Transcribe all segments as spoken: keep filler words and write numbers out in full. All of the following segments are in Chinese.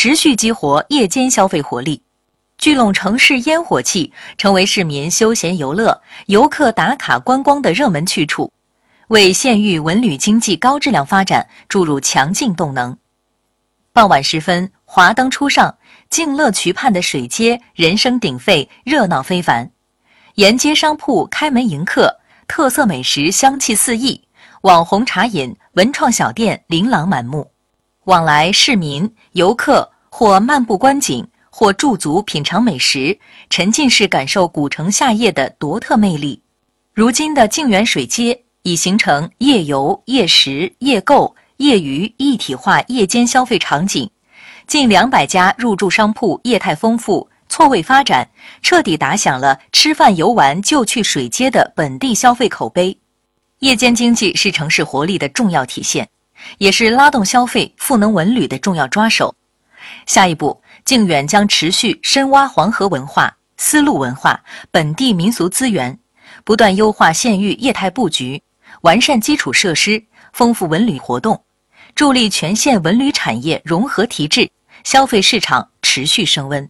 持续激活夜间消费活力。聚拢城市烟火气，成为市民休闲游乐、游客打卡观光的热门去处，为县域文旅经济高质量发展注入强劲动能。傍晚时分，华灯初上，静乐渠畔的水街人声鼎沸，热闹非凡。沿街商铺开门迎客，特色美食香气四溢，网红茶饮、文创小店琳琅满目。往来市民、游客或漫步观景，或驻足品尝美食，沉浸式感受古城夏夜的独特魅力。如今的静园水街已形成夜游、夜食、夜购、夜娱一体化夜间消费场景，近两百家入驻商铺业态丰富，错位发展，彻底打响了吃饭游玩就去水街的本地消费口碑。夜间经济是城市活力的重要体现，也是拉动消费、赋能文旅的重要抓手。下一步，靖远将持续深挖黄河文化、丝路文化、本地民俗资源，不断优化县域业态布局，完善基础设施，丰富文旅活动，助力全县文旅产业融合提质，消费市场持续升温。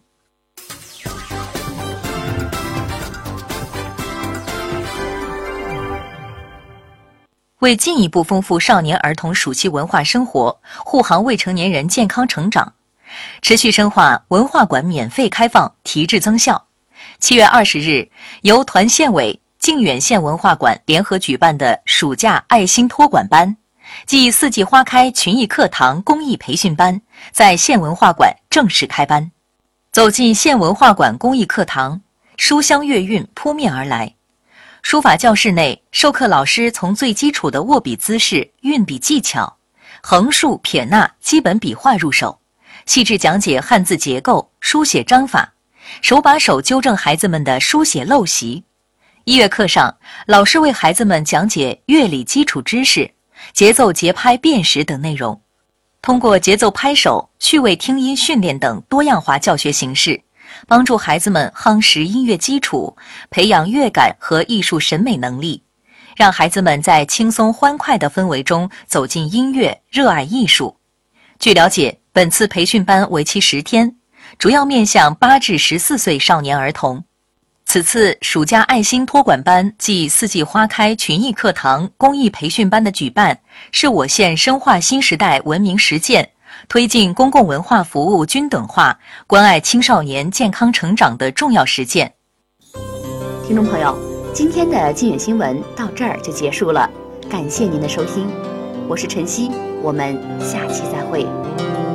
为进一步丰富少年儿童暑期文化生活，护航未成年人健康成长，持续深化文化馆免费开放提质增效。七月二十日，由团县委、靖远县文化馆联合举办的暑假爱心托管班暨四季花开群艺课堂公益培训班在县文化馆正式开班。走进县文化馆公益课堂，书香乐韵扑面而来。书法教室内，授课老师从最基础的握笔姿势、运笔技巧、横竖撇捺基本笔画入手，细致讲解汉字结构、书写章法，手把手纠正孩子们的书写陋习。音乐课上，老师为孩子们讲解乐理基础知识、节奏节拍辨识等内容，通过节奏拍手、趣味听音训练等多样化教学形式，帮助孩子们夯实音乐基础，培养乐感和艺术审美能力，让孩子们在轻松欢快的氛围中走进音乐，热爱艺术。据了解，本次培训班为期十天，主要面向八至十四岁少年儿童。此次暑假爱心托管班暨四季花开群艺课堂公益培训班的举办，是我县深化新时代文明实践，推进公共文化服务均等化，关爱青少年健康成长的重要实践。 听众朋友，今天的靖远新闻到这儿就结束了，感谢您的收听，我是晨曦，我们下期再会。